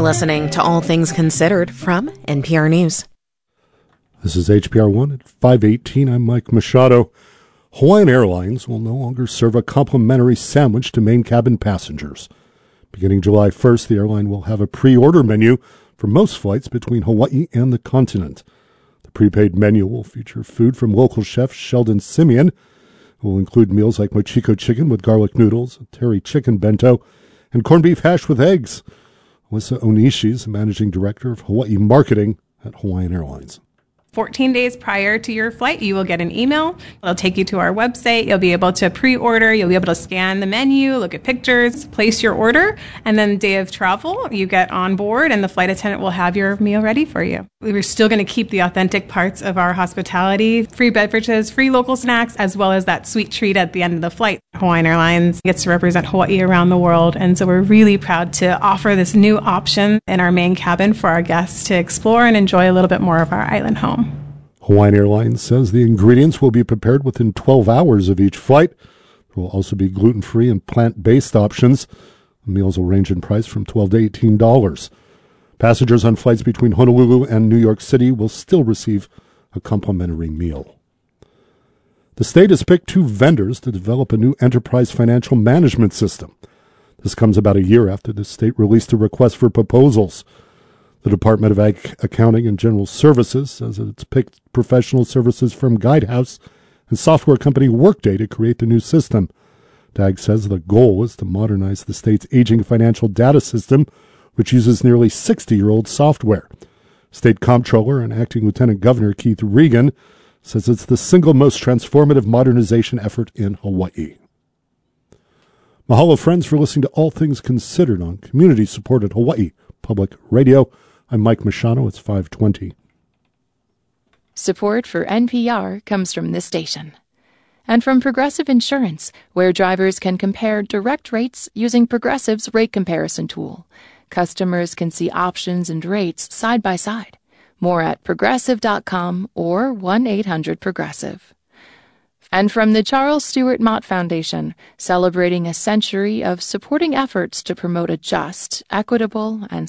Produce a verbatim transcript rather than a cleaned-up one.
listening to All Things Considered from N P R News. This is H P R one at five eighteen. I'm Mike Machado. Hawaiian Airlines will no longer serve a complimentary sandwich to main cabin passengers. Beginning July first, the airline will have a pre-order menu for most flights between Hawaii and the continent. The prepaid menu will feature food from local chef Sheldon Simeon. It will include meals like mochiko chicken with garlic noodles, a terry chicken bento, and corned beef hash with eggs. Alyssa Onishi is the managing director of Hawaii marketing at Hawaiian Airlines. fourteen days prior to your flight, you will get an email. It'll take you to our website. You'll be able to pre-order. You'll be able to scan the menu, look at pictures, place your order. And then the day of travel, you get on board and the flight attendant will have your meal ready for you. We're still going to keep the authentic parts of our hospitality, free beverages, free local snacks, as well as that sweet treat at the end of the flight. Hawaiian Airlines gets to represent Hawaii around the world. And so we're really proud to offer this new option in our main cabin for our guests to explore and enjoy a little bit more of our island home. Hawaiian Airlines says the ingredients will be prepared within twelve hours of each flight. There will also be gluten-free and plant-based options. The meals will range in price from twelve dollars to eighteen dollars. Passengers on flights between Honolulu and New York City will still receive a complimentary meal. The state has picked two vendors to develop a new enterprise financial management system. This comes about a year after the state released a request for proposals. The Department of Ag- Accounting and General Services says that it's picked professional services firm Guidehouse and software company Workday to create the new system. D A G says the goal is to modernize the state's aging financial data system, which uses nearly sixty-year-old software. State Comptroller and Acting Lieutenant Governor Keith Regan says it's the single most transformative modernization effort in Hawaii. Mahalo, friends, for listening to All Things Considered on community-supported Hawaii Public Radio. I'm Mike Machado. It's five twenty. Support for N P R comes from this station. And from Progressive Insurance, where drivers can compare direct rates using Progressive's rate comparison tool. Customers can see options and rates side by side. More at progressive dot com or one eight hundred progressive. And from the Charles Stewart Mott Foundation, celebrating a century of supporting efforts to promote a just, equitable, and